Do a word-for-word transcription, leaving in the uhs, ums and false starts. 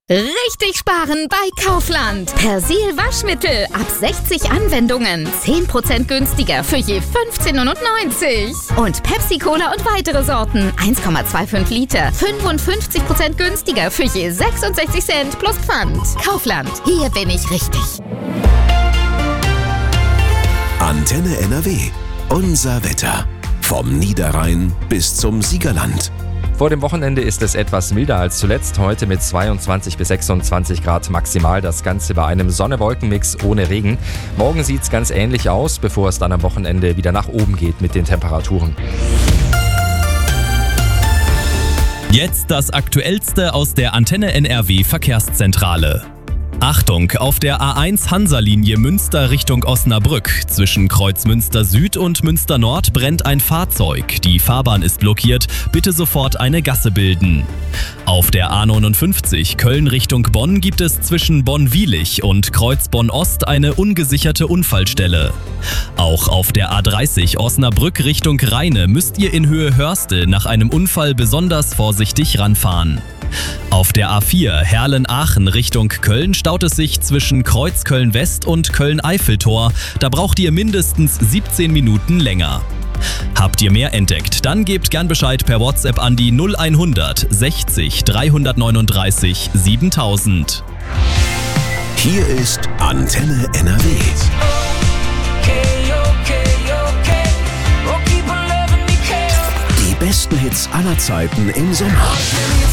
Richtig sparen bei Kaufland. Persil Waschmittel ab sechzig Anwendungen. zehn Prozent günstiger für je fünfzehn neunundneunzig. Und Pepsi Cola und weitere Sorten. eins Komma fünfundzwanzig Liter. fünfundfünfzig Prozent günstiger für je sechsundsechzig Cent plus Pfand. Kaufland. Hier bin ich richtig. Antenne N R W. Unser Wetter. Vom Niederrhein bis zum Siegerland. Vor dem Wochenende ist es etwas milder als zuletzt. Heute mit zweiundzwanzig bis sechsundzwanzig Grad maximal. Das Ganze bei einem Sonne-Wolken-Mix ohne Regen. Morgen sieht es ganz ähnlich aus, bevor es dann am Wochenende wieder nach oben geht mit den Temperaturen. Jetzt das Aktuellste aus der Antenne N R W Verkehrszentrale. Achtung, auf der A eins Hansa-Linie Münster Richtung Osnabrück. Zwischen Kreuz Münster Süd und Münster Nord brennt ein Fahrzeug. Die Fahrbahn ist blockiert. Bitte sofort eine Gasse bilden. Auf der A neunundfünfzig Köln Richtung Bonn gibt es zwischen Bonn-Wielich und Kreuz Bonn-Ost eine ungesicherte Unfallstelle. Auch auf der A dreißig Osnabrück Richtung Rheine müsst ihr in Höhe Hörste nach einem Unfall besonders vorsichtig ranfahren. Auf der A vier Herlen-Aachen Richtung Köln staut es sich zwischen Kreuz Köln-West und Köln-Eiffeltor. Da braucht ihr mindestens siebzehn Minuten länger. Habt ihr mehr entdeckt? Dann gebt gern Bescheid per WhatsApp an die null hundert sechzig dreihundertneununddreißig siebentausend. Hier ist Antenne N R W. Die besten Hits aller Zeiten im Sommer.